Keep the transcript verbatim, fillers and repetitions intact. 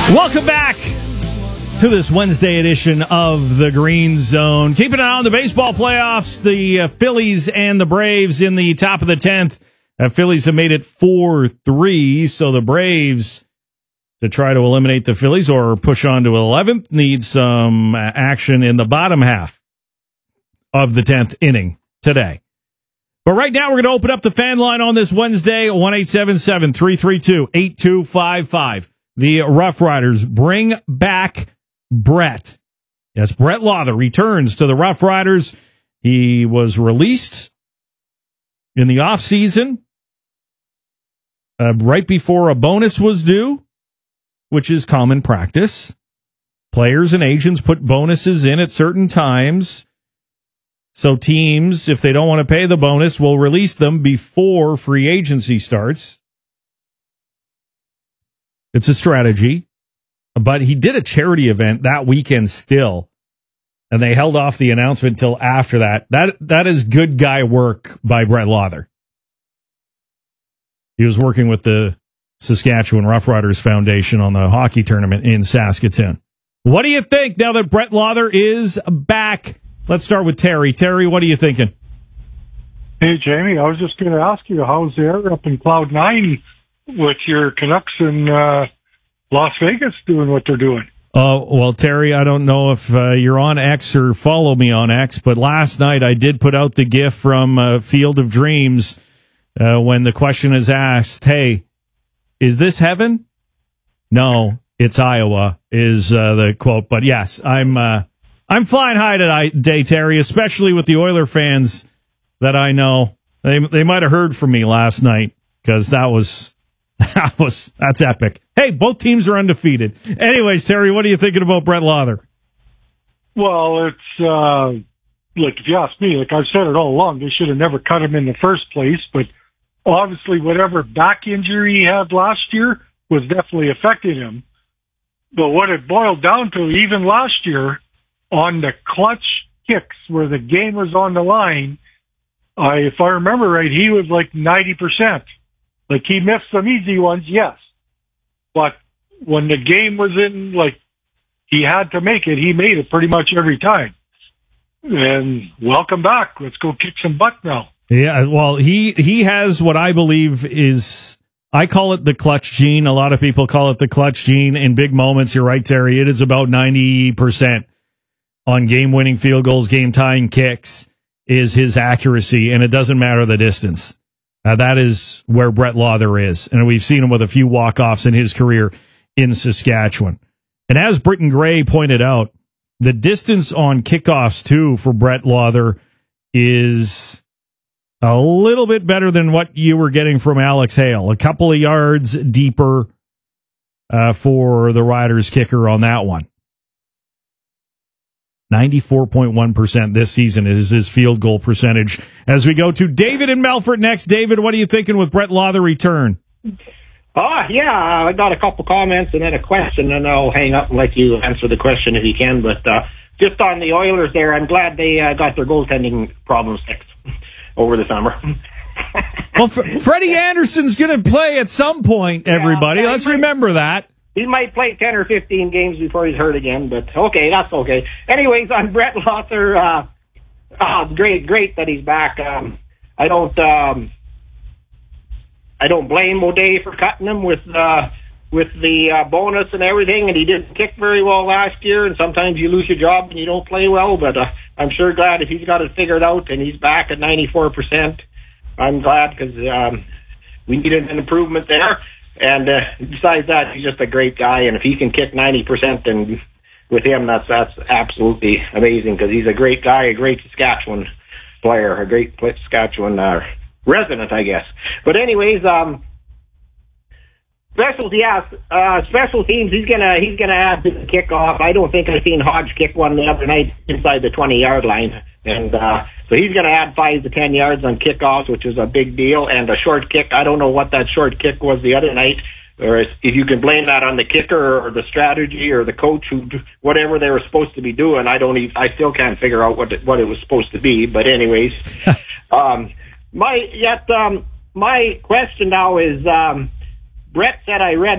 Welcome back to this Wednesday edition of the Green Zone. Keeping an eye on the baseball playoffs, the uh, Phillies and the Braves in the top of the tenth. Uh, Phillies have made it four three, so the Braves, to try to eliminate the Phillies or push on to eleventh, need some uh, action in the bottom half of the tenth inning today. But right now, we're going to open up the fan line on this Wednesday, one eight seven seven, three three two, eight two five five. The Rough Riders bring back Brett. Yes, Brett Lauther returns to the Rough Riders. He was released in the offseason uh, right before a bonus was due, which is common practice. Players and agents put bonuses in at certain times. So teams, if they don't want to pay the bonus, will release them before free agency starts. It's a strategy. But he did a charity event that weekend still, and they held off the announcement until after that. That that is good guy work by Brett Lauther. He was working with the Saskatchewan Roughriders Foundation on the hockey tournament in Saskatoon. What do you think now that Brett Lauther is back? Let's start with Terry. Terry, what are you thinking? Hey, Jamie, I was just going to ask you, how's the air up in Cloud nine with your Canucks and uh, Las Vegas doing what they're doing? Uh, well, Terry, I don't know if uh, you're on X or follow me on X, but last night I did put out the GIF from uh, Field of Dreams uh, when the question is asked, hey, is this heaven? No, it's Iowa, is uh, the quote. But yes, I'm uh, I'm flying high today, Terry, especially with the Oiler fans that I know. They they might have heard from me last night because that was... That was that's epic. Hey, both teams are undefeated. Anyways, Terry, what are you thinking about Brett Lauther? Well, it's uh, like if you ask me, like I've said it all along, they should have never cut him in the first place. But obviously, whatever back injury he had last year was definitely affecting him. But what it boiled down to, even last year, on the clutch kicks where the game was on the line, I, if I remember right, he was like ninety percent. Like, he missed some easy ones, yes. But when the game was in, like, he had to make it, he made it pretty much every time. And welcome back. Let's go kick some butt now. Yeah, well, he, he has what I believe is, I call it the clutch gene. A lot of people call it the clutch gene. In big moments, you're right, Terry, it is about ninety percent on game-winning field goals, game-tying kicks is his accuracy, and it doesn't matter the distance. Uh, that is where Brett Lauther is, and we've seen him with a few walk-offs in his career in Saskatchewan. And as Britton Gray pointed out, the distance on kickoffs, too, for Brett Lauther is a little bit better than what you were getting from Alex Hale. A couple of yards deeper uh, for the Riders kicker on that one. ninety-four point one percent this season is his field goal percentage. As we go to David in Melfort next. David, what are you thinking with Brett Lauther return? Oh, yeah, I got a couple comments and then a question, and I'll hang up and let you answer the question if you can. But uh, just on the Oilers there, I'm glad they uh, got their goaltending problems fixed over the summer. Well, F- Freddie Anderson's going to play at some point, everybody. Yeah, Let's might, remember that. He might play ten or fifteen games before he's hurt again, but okay, that's okay. Anyways, on Brett Lauther, uh, uh, great, great that he's back. Um, I don't... Um, I don't blame O'Day for cutting him with uh, with the uh, bonus and everything, and he didn't kick very well last year, and sometimes you lose your job and you don't play well, but uh, I'm sure glad if he's got it figured out and he's back at ninety-four percent. I'm glad because um, we needed an improvement there, and uh, besides that, he's just a great guy, and if he can kick ninety percent, then with him, that's, that's absolutely amazing because he's a great guy, a great Saskatchewan player, a great Saskatchewan uh resident, I guess. But anyways, um, special, yeah, uh, special teams. He's gonna he's gonna add to the kickoff. I don't think I seen Hodge kick one the other night inside the twenty yard line, and uh, so he's gonna add five to ten yards on kickoffs, which is a big deal. And a short kick. I don't know what that short kick was the other night, or if you can blame that on the kicker or the strategy or the coach who whatever they were supposed to be doing. I don't even. I still can't figure out what it, what it was supposed to be. But anyways, um. My yet um, my question now is um, Brett said I read